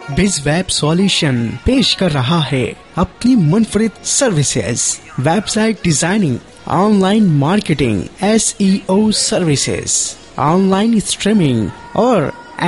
बिज web solution पेश कर रहा है अपनी मुनफरिद services, website designing, online marketing, SEO services, online streaming और